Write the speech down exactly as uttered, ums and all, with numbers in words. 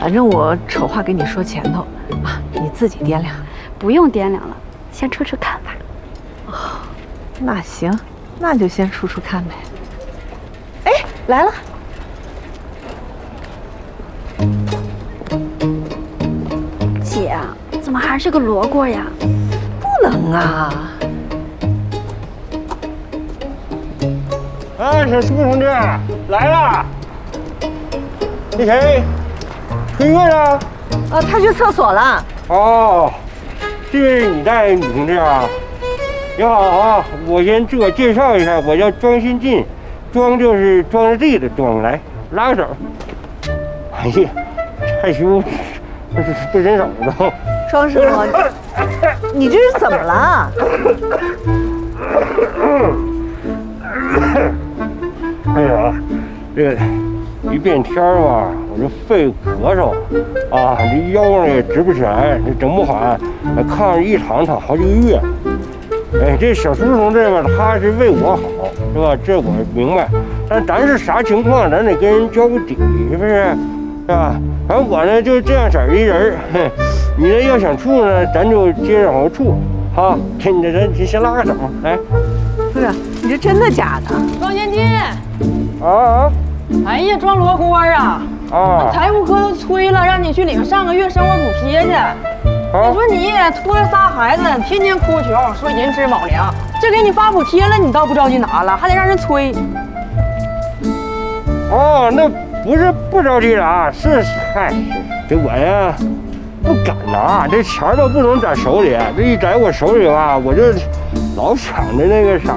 反正我丑话给你说前头啊，你自己掂量。 不用掂量了，先处处看吧。 哦，那行，那就先处处看呗。哎，来了。 姐，怎么还是个罗锅呀？ 不能啊！ 啊，小苏同志来了。那谁，崔月呢？ 啊，他去厕所了。 哦，这位你带女同志啊？你好啊，我先自我介绍一下，我叫庄新进，庄就是庄稼地的庄，来拉个手。哎呀，害羞，不是不伸手都。 庄师傅，你这是怎么了？ 哎呀，这个一变天儿吧，我这肺咳嗽啊，这腰呢也直不起来，这整不好，炕上一躺躺好几个月。哎，这小苏同志吧，他是为我好，是吧？这我明白，但咱是啥情况，咱得跟人交个底，是不是？是吧？反正我呢就这样色儿一人儿，你呢要想处呢，咱就接着往后处，好，这你咱先先拉个手，来。 不是，你这真的假的？ 庄先进， 啊啊！ 哎呀，庄罗锅啊！ 啊！ 财务科都催了，让你去领上个月生活补贴去。你说你也拖着仨孩子，天天哭穷，说寅吃卯粮，这给你发补贴了，你倒不着急拿了，还得让人催。 哦，那不是不着急拿，是嗨，这我呀不敢拿，这钱吧不能在手里，这一在我手里吧，我就老想着那个啥。